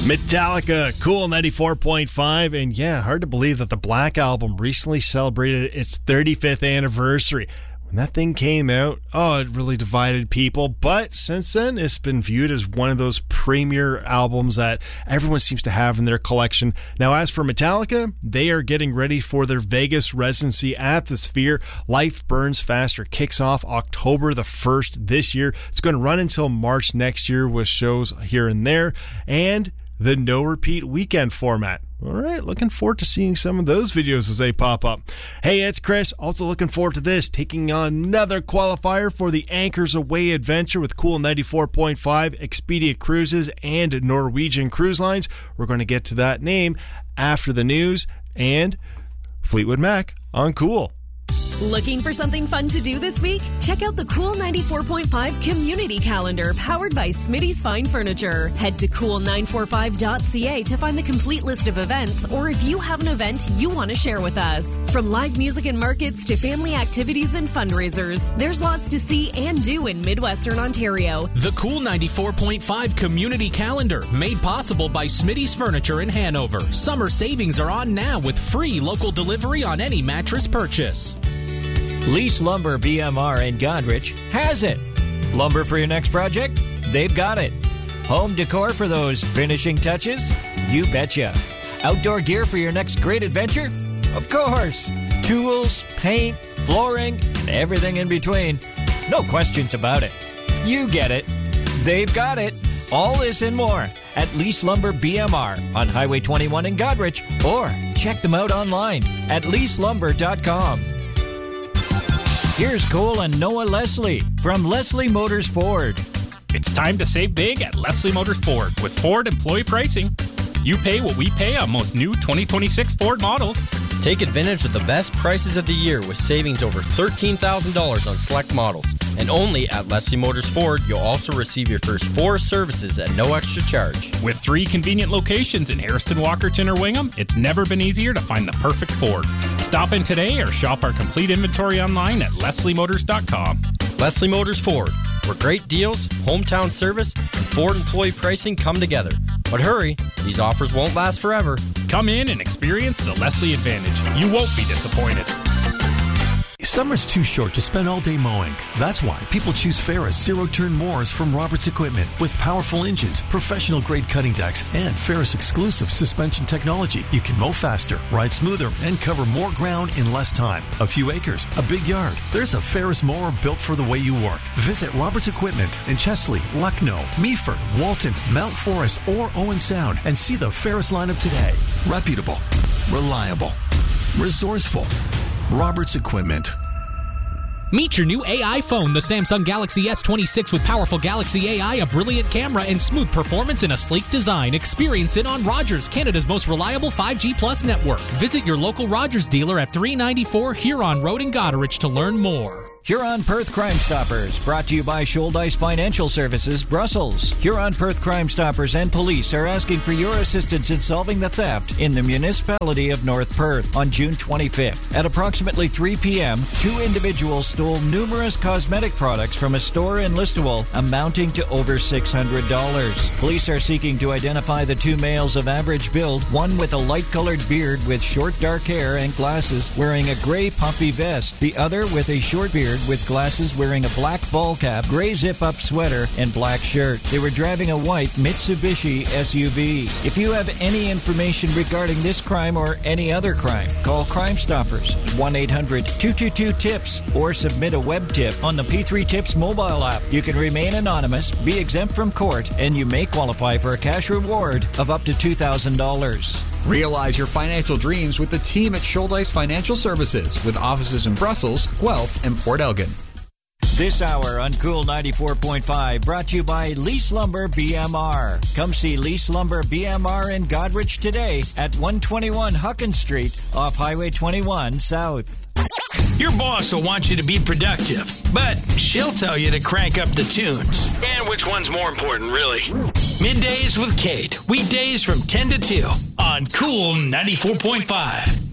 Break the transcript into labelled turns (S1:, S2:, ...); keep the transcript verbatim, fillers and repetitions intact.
S1: Metallica, Cool ninety-four point five, and yeah, hard to believe that the Black Album recently celebrated its thirty-fifth anniversary. When that thing came out, oh, it really divided people, but since then, it's been viewed as one of those premier albums that everyone seems to have in their collection. Now, as for Metallica, they are getting ready for their Vegas residency at the Sphere. Life Burns Faster kicks off October the first this year. It's going to run until March next year with shows here and there, and the no repeat weekend format. All right, looking forward to seeing some of those videos as they pop up. Hey, it's Chris. Also looking forward to this, taking on another qualifier for the Anchors Away adventure with Cool ninety-four point five, Expedia Cruises, and Norwegian Cruise Lines. We're going to get to that name after the news and Fleetwood Mac on Cool.
S2: Looking for something fun to do this week? Check out the Cool ninety-four point five Community Calendar powered by Smitty's Fine Furniture. Head to cool nine four five dot c a to find the complete list of events, or if you have an event you want to share with us. From live music and markets to family activities and fundraisers, there's lots to see and do in Midwestern Ontario.
S3: The Cool ninety-four point five Community Calendar, made possible by Smitty's Furniture in Hanover. Summer savings are on now with free local delivery on any mattress purchase.
S4: Lease Lumber B M R in Godrich has it. Lumber for your next project? They've got it. Home decor for those finishing touches? You betcha. Outdoor gear for your next great adventure? Of course. Tools, paint, flooring, and everything in between. No questions about it. You get it. They've got it. All this and more at Lease Lumber B M R on Highway twenty-one in Godrich, or check them out online at lease lumber dot com. Here's Cole and Noah Leslie from Leslie Motors Ford.
S5: It's time to save big at Leslie Motors Ford with Ford employee pricing. You pay what we pay on most new twenty twenty-six Ford models.
S6: Take advantage of the best prices of the year with savings over thirteen thousand dollars on select models. And only at Leslie Motors Ford, you'll also receive your first four services at no extra charge.
S5: With three convenient locations in Harrison, Walkerton, or Wingham, it's never been easier to find the perfect Ford. Stop in today or shop our complete inventory online at leslie motors dot com.
S6: Leslie Motors Ford, where great deals, hometown service, and Ford employee pricing come together. But hurry, these offers won't last forever.
S5: Come in and experience the Leslie Advantage. You won't be disappointed.
S7: Summer's too short to spend all day mowing. That's why people choose Ferris zero-turn mowers from Roberts Equipment. With powerful engines, professional-grade cutting decks, and Ferris exclusive suspension technology, you can mow faster, ride smoother, and cover more ground in less time. A few acres, a big yard. There's a Ferris mower built for the way you work. Visit Roberts Equipment in Chesley, Lucknow, Meaford, Walton, Mount Forest, or Owen Sound, and see the Ferris lineup today. Reputable, reliable, resourceful. Roberts Equipment.
S3: Meet your new A I phone, the Samsung Galaxy S twenty-six with powerful Galaxy A I, a brilliant camera, and smooth performance in a sleek design. Experience it on Rogers, Canada's most reliable five G Plus network. Visit your local Rogers dealer at three ninety-four Huron Road in Goderich to learn more.
S4: Huron Perth Crime Stoppers, brought to you by Shouldice Financial Services, Brussels. Huron Perth Crime Stoppers and police are asking for your assistance in solving the theft in the municipality of North Perth on June twenty-fifth. At approximately three p.m., two individuals stole numerous cosmetic products from a store in Listowel, amounting to over six hundred dollars. Police are seeking to identify the two males of average build, one with a light-colored beard with short dark hair and glasses, wearing a gray puffy vest, the other with a short beard with glasses, wearing a black ball cap, gray zip-up sweater, and black shirt. They were driving a white Mitsubishi S U V. If you have any information regarding this crime or any other crime, call Crime Stoppers at one eight hundred two two two TIPS or submit a web tip on the P three Tips mobile app. You can remain anonymous, be exempt from court, and you may qualify for a cash reward of up to two thousand dollars.
S8: Realize your financial dreams with the team at Shouldice Financial Services, with offices in Brussels, Guelph, and Port Elgin.
S4: This hour on Cool ninety-four point five brought to you by Lease Lumber B M R. Come see Lease Lumber B M R in Godrich today at one twenty-one Huckins Street off Highway twenty-one South.
S9: Your boss will want you to be productive, but she'll tell you to crank up the tunes. And which one's more important, really? Middays with Kate, weekdays from ten to two on Cool ninety-four point five.